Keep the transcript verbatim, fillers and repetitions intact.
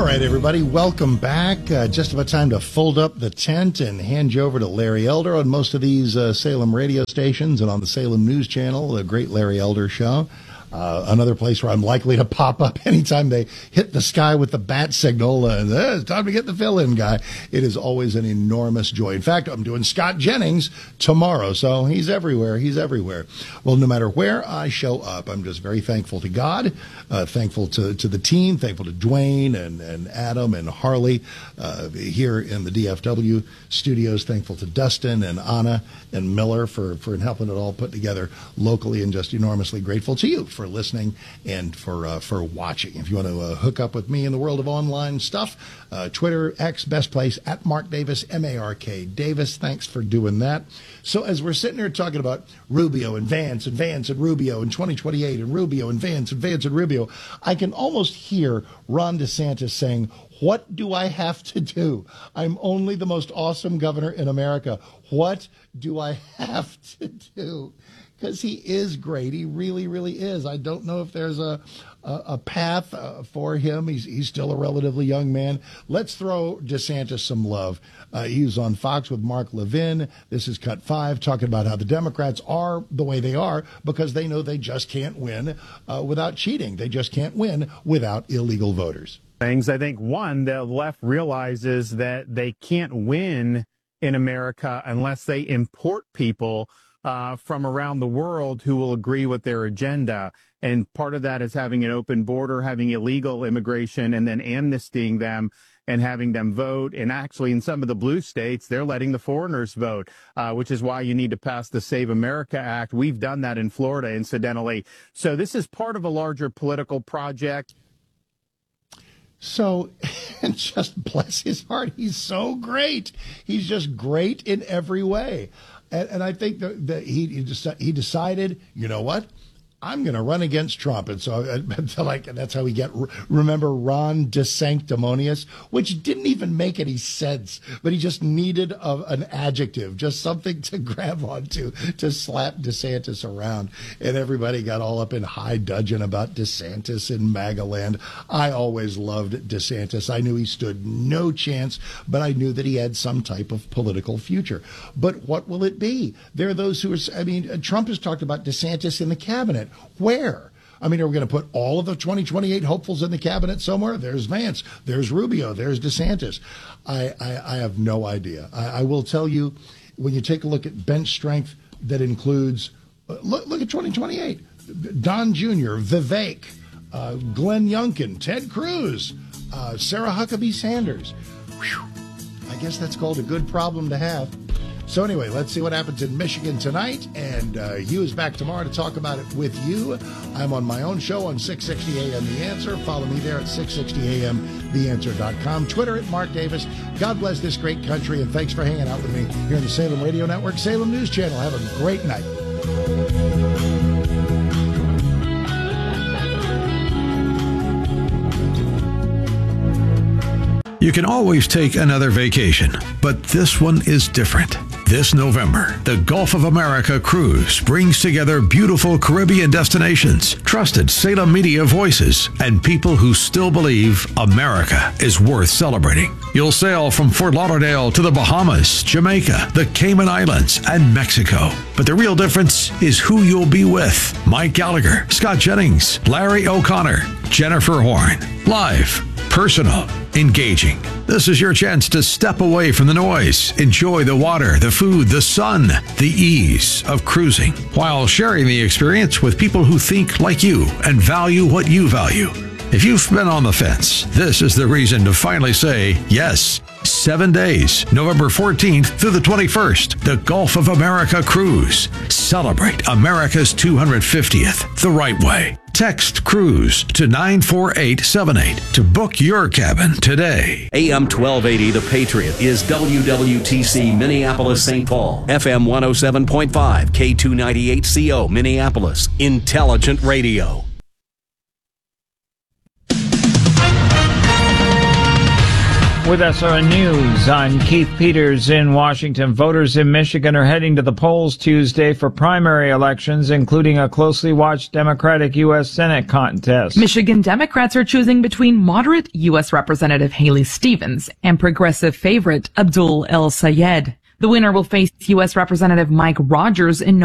All right, everybody, welcome back. Uh, just about time to fold up the tent and hand you over to Larry Elder on most of these uh, Salem radio stations and on the Salem News Channel, the great Larry Elder Show. Uh, another place where I'm likely to pop up anytime they hit the sky with the bat signal. Uh, it's time to get the fill-in guy. It is always an enormous joy. In fact, I'm doing Scott Jennings tomorrow, so he's everywhere. He's everywhere. Well, no matter where I show up, I'm just very thankful to God, uh, thankful to, to the team, thankful to Dwayne and, and Adam and Harley uh, here in the D F W studios, thankful to Dustin and Anna and Miller for, for helping it all put together locally, and just enormously grateful to you for listening and for uh, for watching. If you want to uh, hook up with me in the world of online stuff, uh, Twitter, X, best place, at Mark Davis, M A R K Davis. Thanks for doing that. So as we're sitting here talking about Rubio and Vance and Vance and Rubio in twenty twenty-eight and Rubio and Vance and Vance and Rubio, I can almost hear Ron DeSantis saying, "What do I have to do? I'm only the most awesome governor in America. What do I have to do?" Because he is great. He really, really is. I don't know if there's a a, a path uh, for him. He's he's still a relatively young man. Let's throw DeSantis some love. Uh, he was on Fox with Mark Levin. This is Cut Five, talking about how the Democrats are the way they are because they know they just can't win uh, without cheating. They just can't win without illegal voters. Things. I think, one, the left realizes that they can't win in America unless they import people Uh, from around the world who will agree with their agenda. And part of that is having an open border, having illegal immigration, and then amnestying them and having them vote. And actually, in some of the blue states, they're letting the foreigners vote, uh, which is why you need to pass the Save America Act. We've done that in Florida, incidentally. So this is part of a larger political project. So, and just bless his heart, he's so great. He's just great in every way. And, and I think that, that he he, deci- he decided, you know what? I'm going to run against Trump. And so I, I feel like that's how we get, remember Ron DeSanctimonious, which didn't even make any sense, but he just needed a, an adjective, just something to grab onto to slap DeSantis around. And everybody got all up in high dudgeon about DeSantis in MAGA land. I always loved DeSantis. I knew he stood no chance, but I knew that he had some type of political future. But what will it be? There are those who are, I mean, Trump has talked about DeSantis in the cabinet. Where? I mean, are we going to put all of the twenty twenty-eight hopefuls in the cabinet somewhere? There's Vance, there's Rubio, there's DeSantis. I, I, I have no idea. I, I will tell you, when you take a look at bench strength that includes, uh, look, look at twenty twenty-eight. Don Junior, Vivek, uh, Glenn Youngkin, Ted Cruz, uh, Sarah Huckabee Sanders. Whew. I guess that's called a good problem to have. So anyway, let's see what happens in Michigan tonight. And uh, Hugh is back tomorrow to talk about it with you. I'm on my own show on six sixty A M The Answer. Follow me there at six sixty A M the answer dot com. Twitter at Mark Davis. God bless this great country, and thanks for hanging out with me here on the Salem Radio Network, Salem News Channel. Have a great night. You can always take another vacation, but this one is different. This November, the Gulf of America Cruise brings together beautiful Caribbean destinations, trusted Salem media voices, and people who still believe America is worth celebrating. You'll sail from Fort Lauderdale to the Bahamas, Jamaica, the Cayman Islands, and Mexico. But the real difference is who you'll be with. Mike Gallagher, Scott Jennings, Larry O'Connor, Jennifer Horn. Live, personal, engaging. This is your chance to step away from the noise, enjoy the water, the food, the sun, the ease of cruising, while sharing the experience with people who think like you and value what you value. If you've been on the fence, this is the reason to finally say yes. Seven days, November fourteenth through the twenty-first, the Gulf of America Cruise. Celebrate America's two hundred fiftieth the right way. Text CRUISE to nine four eight seven eight to book your cabin today. A M twelve eighty The Patriot is W W T C Minneapolis Saint Paul. F M one oh seven point five K two ninety-eight C O Minneapolis. Intelligent Radio. With S R N News, I'm Keith Peters in Washington. Voters in Michigan are heading to the polls Tuesday for primary elections, including a closely watched Democratic U S Senate contest. Michigan Democrats are choosing between moderate U S Representative Haley Stevens and progressive favorite Abdul El Sayed. The winner will face U S Representative Mike Rogers in